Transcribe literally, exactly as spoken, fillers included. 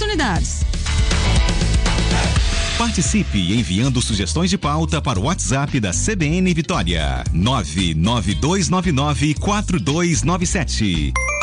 oportunidades. Participe enviando sugestões de pauta para o WhatsApp da C B N Vitória. nove nove dois nove nove quatro dois nove sete.